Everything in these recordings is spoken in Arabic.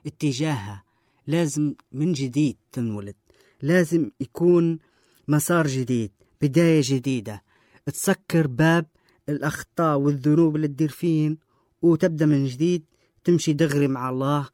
اتجاهها، لازم من جديد تنولد، لازم يكون مسار جديد، بداية جديدة، تسكر باب الأخطاء والذنوب اللي تدير فين وتبدأ من جديد، تمشي دغري مع الله.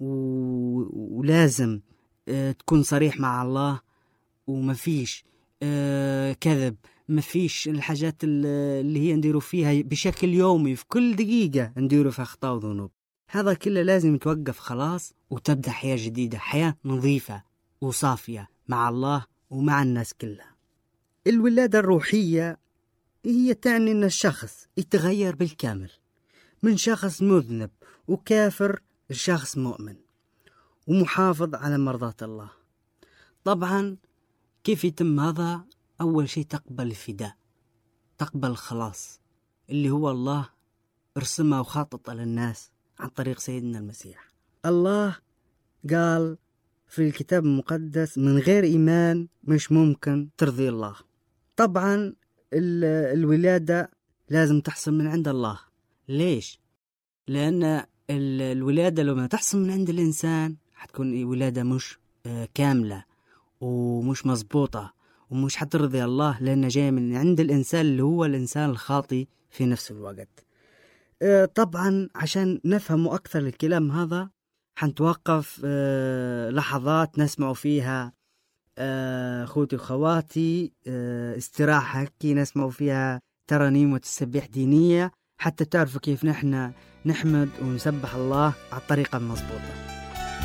ولازم تكون صريح مع الله، ومفيش كذب، مفيش الحاجات اللي هي نديروا فيها بشكل يومي، في كل دقيقة نديروا فيها أخطاء وذنوب. هذا كله لازم يتوقف خلاص، وتبدأ حياة جديدة، حياة نظيفة وصافية مع الله ومع الناس كلها. الولادة الروحية هي تعني أن الشخص يتغير بالكامل من شخص مذنب وكافر لشخص مؤمن ومحافظ على مرضاة الله. طبعا كيف يتم هذا؟ أول شيء تقبل الفداء، تقبل الخلاص اللي هو الله ارسمه وخاطط للناس عن طريق سيدنا المسيح. الله قال في الكتاب المقدس من غير إيمان مش ممكن ترضي الله. طبعا الولادة لازم تحصل من عند الله. ليش؟ لأن الولادة لو ما تحصل من عند الإنسان حتكون ولادة مش كاملة ومش مزبوطة ومش حترضي الله، لأنها جاية من عند الإنسان اللي هو الإنسان الخاطي في نفس الوقت. طبعا عشان نفهموا أكثر الكلام هذا حنتوقف لحظات نسمع فيها أخوتي وخواتي استراحة كي نسمع فيها ترانيم وتسبيح دينية، حتى تعرفوا كيف نحن نحمد ونسبح الله على الطريقة المضبوطة.